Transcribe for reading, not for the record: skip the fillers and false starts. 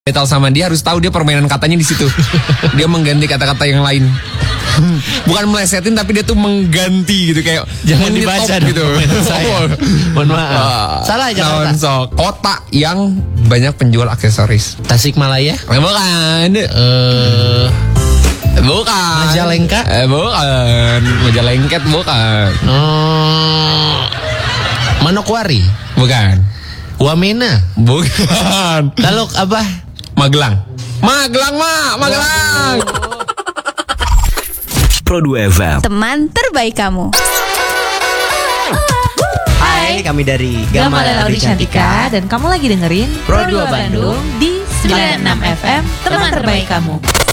battle sama dia harus tahu dia permainan katanya di situ. Dia mengganti kata-kata yang lain. Bukan melesetin tapi dia tuh mengganti gitu kayak jangan dibaca gitu. Mohon maaf. Salah Jakarta. Sok. Kota yang banyak penjual aksesoris. Tasikmalaya? Bukan. Bukan. Majalengka? Bukan. Majalengket bukan. Manokwari? Bukan. Wamena? Bukan. Lalu apa? Magelang. Magelang. Pro 2 FM. Teman terbaik kamu. Hai, kami dari Gamala Laudi Cantika dan kamu lagi dengerin Pro 2 Bandung di 96 FM, teman terbaik kamu.